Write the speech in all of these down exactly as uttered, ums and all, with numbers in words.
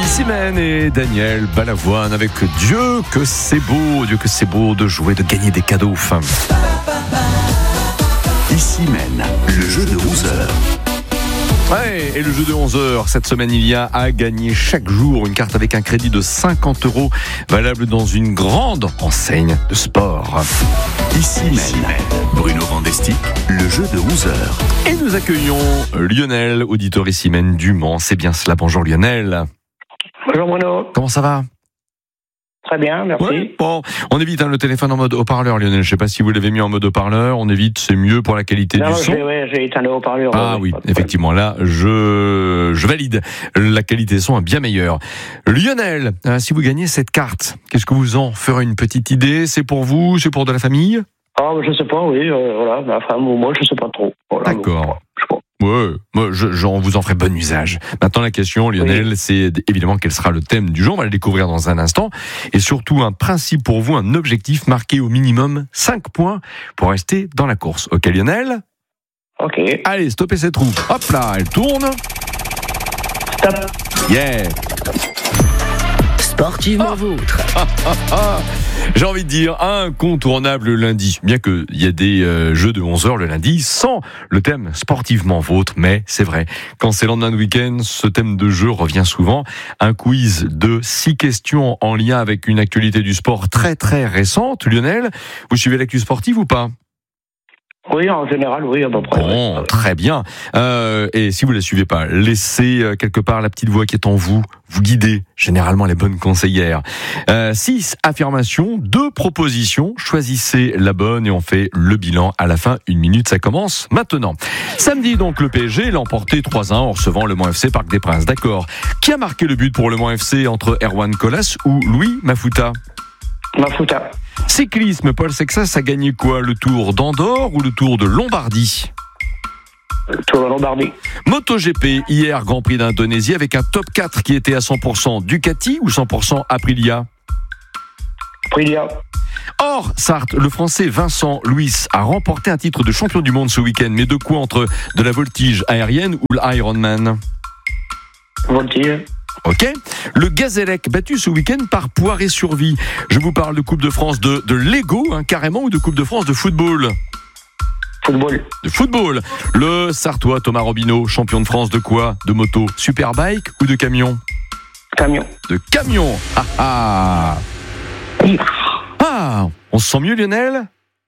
Simène et Daniel Balavoine avec Dieu que c'est beau, Dieu que c'est beau de jouer, de gagner des cadeaux. Enfin. Simène, le jeu de onze heures. Ouais, et le jeu de onze heures, cette semaine, il y a à gagner chaque jour une carte avec un crédit de cinquante euros, valable dans une grande enseigne de sport. Simène, Bruno Vandesti, le jeu de onze heures. Et nous accueillons Lionel, auditeur Simène du Mans. C'est bien cela. Bonjour Lionel. Bonjour Bruno. Comment ça va ? Très bien, merci. Ouais, bon, on évite hein, le téléphone en mode haut-parleur, Lionel. Je ne sais pas si vous l'avez mis en mode haut-parleur. On évite, c'est mieux pour la qualité non, du son. J'ai, ouais, j'ai éteint le haut-parleur. Ah ouais, oui, effectivement, là, je, je valide. La qualité son est bien meilleure. Lionel, euh, si vous gagnez cette carte, qu'est-ce que vous en ferez une petite idée ? C'est pour vous ? C'est pour de la famille ? Ah, je sais pas, oui, euh, voilà, ma femme ou moi, je sais pas trop. Voilà, D'accord. Donc, je sais pas. Ouais, moi, je, je, on vous en ferai bon usage. Maintenant, la question, Lionel, oui. c'est évidemment quel sera le thème du jour. On va le découvrir dans un instant. Et surtout, un principe pour vous, un objectif marqué au minimum cinq points pour rester dans la course. Ok, Lionel ? Ok. Allez, stoppez cette roue. Hop là, elle tourne. Stop. Yeah. Sportivement vôtre. Ah, ah, ah. J'ai envie de dire incontournable le lundi. Bien qu'il y a des euh, jeux de onze heures le lundi sans le thème sportivement vôtre. Mais c'est vrai, quand c'est le lendemain de week-end, ce thème de jeu revient souvent. Un quiz de six questions en lien avec une actualité du sport très très récente. Lionel, vous suivez l'actu sportive ou pas ? Oui, en général, oui, à peu près. Bon, oui. Très bien. Euh, et si vous ne la suivez pas, laissez euh, quelque part la petite voix qui est en vous, vous guider, généralement les bonnes conseillères. Euh, six affirmations, deux propositions, choisissez la bonne et on fait le bilan à la fin. Une minute, ça commence maintenant. Samedi, donc, le P S G l'a emporté trois un en recevant le Mans F C Parc des Princes. D'accord. Qui a marqué le but pour le Mans F C entre Erwan Colas ou Louis Mafuta ? Mafuta. Cyclisme, Paul Sexas a gagné quoi ? Le Tour d'Andorre ou le Tour de Lombardie ? Le Tour de Lombardie. MotoGP, hier, Grand Prix d'Indonésie avec un top quatre qui était à cent pour cent Ducati ou cent pour cent Aprilia ? Aprilia. Or, Sarthe, le Français Vincent Louis a remporté un titre de champion du monde ce week-end. Mais de quoi, entre de la voltige aérienne ou l'Ironman ? Voltige. Ok. Le Gazélec battu ce week-end par Poiré-sur-Vie. Je vous parle de Coupe de France de, de Lego, hein, carrément, ou de Coupe de France de football ? Football. De football. Le Sartois Thomas Robineau, champion de France de quoi ? De moto Superbike ou de camion ? Camion. De camion. Ah ah. Oui. Ah, on se sent mieux, Lionel ?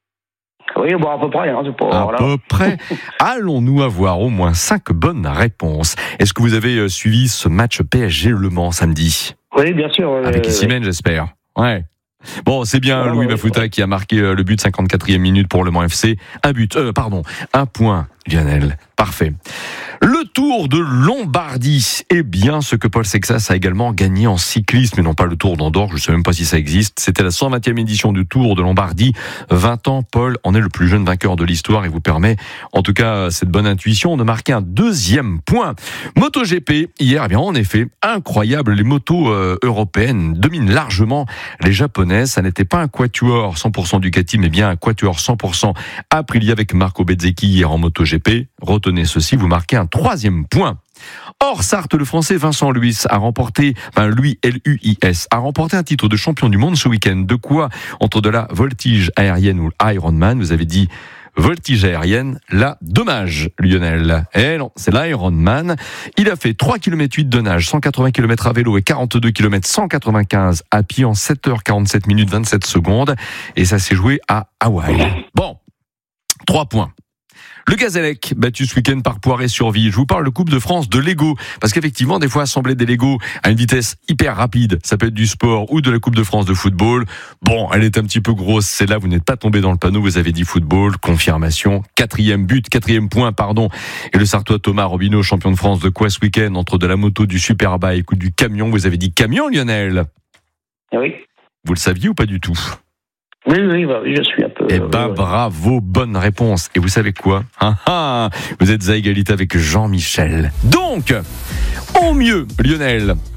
Oui, bon, à peu près. Hein, c'est pas, À voilà. peu près. Allons-nous avoir au moins cinq bonnes réponses ? Est-ce que vous avez suivi ce match P S G Le Mans samedi ? Oui, bien sûr. Euh, Avec Simène, j'espère. Ouais. Bon, c'est bien voilà, Louis ouais, Mafuta ouais. qui a marqué le but cinquante-quatrième minute pour le Mans F C. Un but, euh, pardon, un point, Lionel. Parfait. Le Tour de Lombardie est bien ce que Paul Sexas a également gagné en cyclisme, mais non pas le Tour d'Andorre, je ne sais même pas si ça existe. C'était la cent vingtième édition du Tour de Lombardie. vingt ans, Paul en est le plus jeune vainqueur de l'histoire et vous permet, en tout cas, cette bonne intuition, de marquer un deuxième point. MotoGP, hier, eh bien, en effet, incroyable, les motos euh, européennes dominent largement les japonaises. Ça n'était pas un quatuor cent pour cent Ducati, mais bien un quatuor cent pour cent Aprilia avec Marco Bezzecchi hier en MotoGP. Retenez ceci, vous marquez un troisième point. Or, Sarthe, le Français Vincent Louis a remporté, enfin, Louis, L U I S, a remporté un titre de champion du monde ce week-end. De quoi ? Entre de la voltige aérienne ou l'Ironman, vous avez dit voltige aérienne, là, dommage, Lionel. Eh non, c'est l'Ironman. Il a fait trois virgule huit kilomètres de nage, cent quatre-vingts kilomètres à vélo et quarante-deux kilomètres cent quatre-vingt-quinze à pied en sept heures quarante-sept minutes vingt-sept secondes. Et ça s'est joué à Hawaï. Bon, trois points. Le Gazélec, battu ce week-end par Poiré-sur-Vie. Je vous parle de Coupe de France de Lego. Parce qu'effectivement, des fois, assembler des Lego à une vitesse hyper rapide, ça peut être du sport ou de la Coupe de France de football. Bon, elle est un petit peu grosse, c'est là, vous n'êtes pas tombé dans le panneau, vous avez dit football, confirmation, quatrième but, quatrième point, pardon. Et le Sartois Thomas Robineau, champion de France de quoi ce week-end, entre de la moto, du Superbike ou du camion, vous avez dit camion, Lionel ? Oui. Vous le saviez ou pas du tout ? Oui, oui, bah, oui, je suis un peu... Eh ben, oui, bravo, bonne réponse. Et vous savez quoi ? ah, ah, Vous êtes à égalité avec Jean-Michel. Donc, au mieux, Lionel,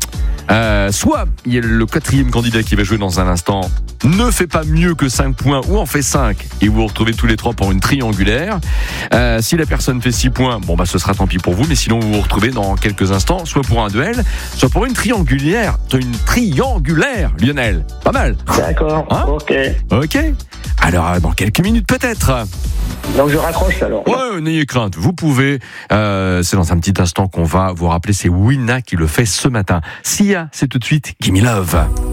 Euh, soit il y a le quatrième candidat qui va jouer dans un instant ne fait pas mieux que cinq points ou en fait cinq et vous vous retrouvez tous les trois pour une triangulaire. Euh, si la personne fait six points, bon bah ce sera tant pis pour vous, mais sinon vous vous retrouvez dans quelques instants soit pour un duel, soit pour une triangulaire. Une triangulaire, Lionel. Pas mal. D'accord, Hein ok. Ok. Alors dans quelques minutes peut-être. Donc je raccroche alors. Ouais, n'ayez crainte, vous pouvez. Euh, c'est dans un petit instant qu'on va vous rappeler, c'est Wina qui le fait ce matin. Sia, c'est tout de suite Gimme Love.